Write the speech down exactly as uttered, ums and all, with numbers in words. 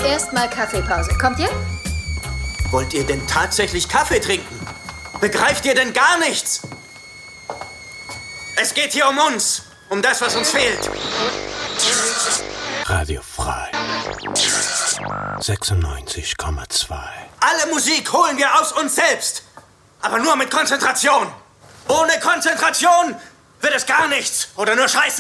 Erstmal Kaffeepause. Kommt ihr? Wollt ihr denn tatsächlich Kaffee trinken? Begreift ihr denn gar nichts? Es geht hier um uns. Um das, was uns fehlt. Radio Frei. sechsundneunzig Komma zwei. Alle Musik holen wir aus uns selbst. Aber nur mit Konzentration. Ohne Konzentration wird es gar nichts. Oder nur Scheiße.